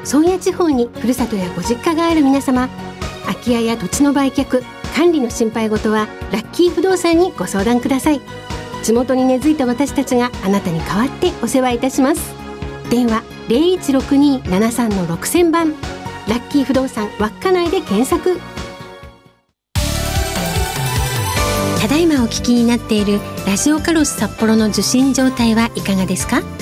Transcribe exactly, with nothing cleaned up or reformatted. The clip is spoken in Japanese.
宗谷地方にふるさとやご実家がある皆様、空き家や土地の売却、管理の心配事はラッキー不動産にご相談ください。地元に根付いた私たちがあなたに代わってお世話いたします。電話 ゼロいちろくにーななさんのろくせんばん、ラッキー不動産稚内で検索。ただいまお聞きになっているラジオカロス札幌の受信状態はいかがですか？